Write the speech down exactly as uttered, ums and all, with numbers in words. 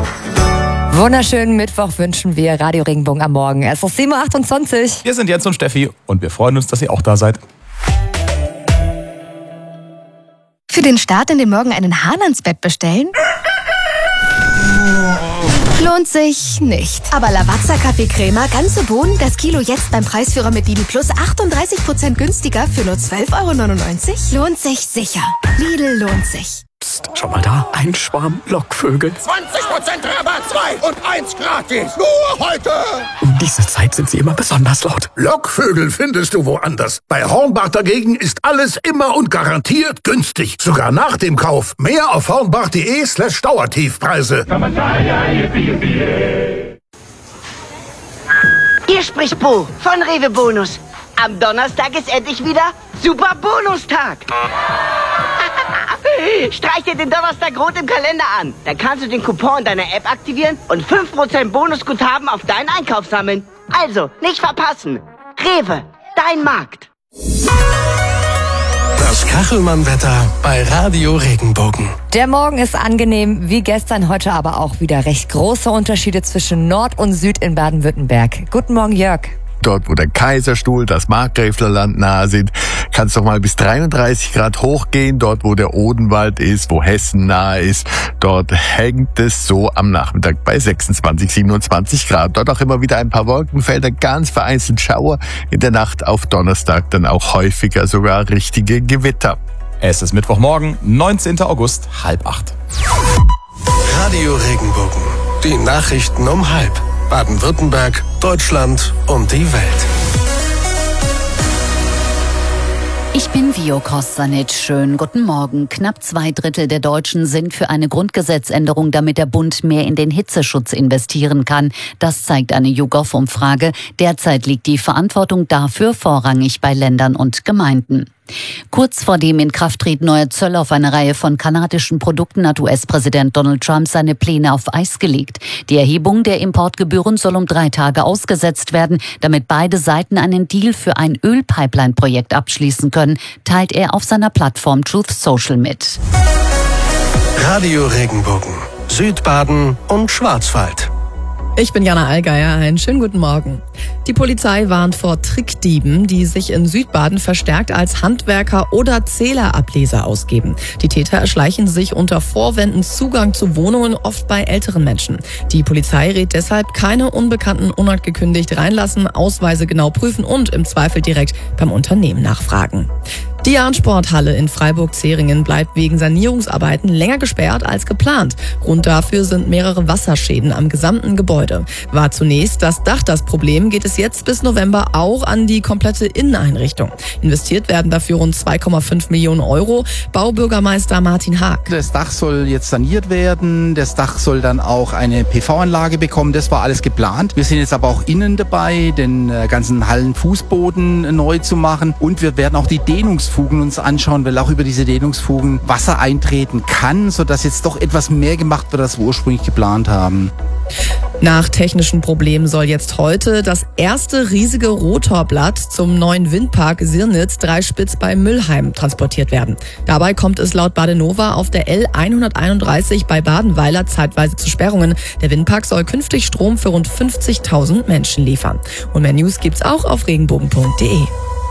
Wunderschönen Mittwoch wünschen wir Radio Regenbogen am Morgen. Es ist sieben Uhr achtundzwanzig. Wir sind Jens und Steffi und wir freuen uns, dass ihr auch da seid. Für den Start in den Morgen einen Hahn ans Bett bestellen? Lohnt sich nicht. Aber Lavazza Kaffeecrema, ganze Bohnen, das Kilo jetzt beim Preisführer mit Lidl Plus achtunddreißig Prozent günstiger für nur zwölf Euro neunundneunzig? Lohnt sich sicher. Lidl lohnt sich. Psst, schau mal da, ein Schwarm Lockvögel. zwanzig Prozent Rabatt, zwei und eins gratis. Nur heute. Um diese Zeit sind sie immer besonders laut. Lockvögel findest du woanders. Bei Hornbach dagegen ist alles immer und garantiert günstig. Sogar nach dem Kauf. Mehr auf hornbach.de slash Dauertiefpreise. Hier spricht Bo von Rewe Bonus. Am Donnerstag ist endlich wieder Super Bonustag. Streich dir den Donnerstag rot im Kalender an. Dann kannst du den Coupon in deiner App aktivieren und fünf Prozent Bonusguthaben auf deinen Einkauf sammeln. Also, nicht verpassen. Rewe, dein Markt. Das Kachelmann-Wetter bei Radio Regenbogen. Der Morgen ist angenehm, wie gestern, heute aber auch wieder recht große Unterschiede zwischen Nord und Süd in Baden-Württemberg. Guten Morgen, Jörg. Dort, wo der Kaiserstuhl, das Markgräflerland nahe sind, kann es doch mal bis dreiunddreißig Grad hochgehen. Dort, wo der Odenwald ist, wo Hessen nahe ist, dort hängt es so am Nachmittag bei sechsundzwanzig, siebenundzwanzig Grad. Dort auch immer wieder ein paar Wolkenfelder, ganz vereinzelt Schauer. In der Nacht auf Donnerstag dann auch häufiger sogar richtige Gewitter. Es ist Mittwochmorgen, neunzehnten August, halb acht. Radio Regenbogen. Die Nachrichten um halb. Baden-Württemberg, Deutschland und die Welt. Ich bin Vio Kostanic. Schönen guten Morgen. Knapp zwei Drittel der Deutschen sind für eine Grundgesetzänderung, damit der Bund mehr in den Hitzeschutz investieren kann. Das zeigt eine YouGov-Umfrage. Derzeit liegt die Verantwortung dafür vorrangig bei Ländern und Gemeinden. Kurz vor dem Inkrafttreten neuer Zölle auf eine Reihe von kanadischen Produkten hat U S-Präsident Donald Trump seine Pläne auf Eis gelegt. Die Erhebung der Importgebühren soll um drei Tage ausgesetzt werden, damit beide Seiten einen Deal für ein Ölpipeline-Projekt abschließen können, teilt er auf seiner Plattform Truth Social mit. Radio Regenbogen, Südbaden und Schwarzwald. Ich bin Jana Allgeier, einen schönen guten Morgen. Die Polizei warnt vor Trickdieben, die sich in Südbaden verstärkt als Handwerker oder Zählerableser ausgeben. Die Täter erschleichen sich unter Vorwänden Zugang zu Wohnungen, oft bei älteren Menschen. Die Polizei rät deshalb, keine Unbekannten unangekündigt reinlassen, Ausweise genau prüfen und im Zweifel direkt beim Unternehmen nachfragen. Die Jahn-Sporthalle in Freiburg-Zeringen bleibt wegen Sanierungsarbeiten länger gesperrt als geplant. Grund dafür sind mehrere Wasserschäden am gesamten Gebäude. War zunächst das Dach das Problem, geht es jetzt bis November auch an die komplette Inneneinrichtung. Investiert werden dafür rund zwei Komma fünf Millionen Euro. Baubürgermeister Martin Haag. Das Dach soll jetzt saniert werden, das Dach soll dann auch eine P V-Anlage bekommen, das war alles geplant. Wir sind jetzt aber auch innen dabei, den ganzen Hallenfußboden neu zu machen und wir werden auch die Dehnungs Fugen uns anschauen, weil auch über diese Dehnungsfugen Wasser eintreten kann, sodass jetzt doch etwas mehr gemacht wird, als wir ursprünglich geplant haben. Nach technischen Problemen soll jetzt heute das erste riesige Rotorblatt zum neuen Windpark Sirnitz-Dreispitz bei Müllheim transportiert werden. Dabei kommt es laut Badenova auf der L hunderteinunddreißig bei Badenweiler zeitweise zu Sperrungen. Der Windpark soll künftig Strom für rund fünfzigtausend Menschen liefern. Und mehr News gibt's auch auf regenbogen punkt de.